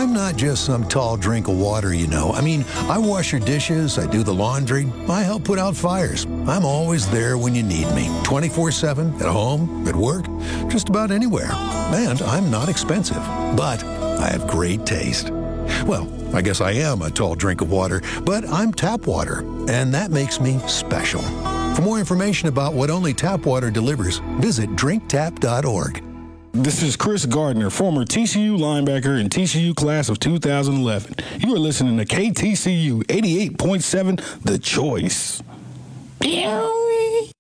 I'm not just some tall drink of water, you know. I mean, I wash your dishes, I do the laundry, I help put out fires. I'm always there when you need me, 24/7, at home, at work, just about anywhere. And I'm not expensive, but I have great taste. Well, I guess I am a tall drink of water, but I'm tap water, and that makes me special. For more information about what only tap water delivers, visit drinktap.org. This is Chris Gardner, former TCU linebacker and TCU class of 2011. You are listening to KTCU 88.7, The Choice.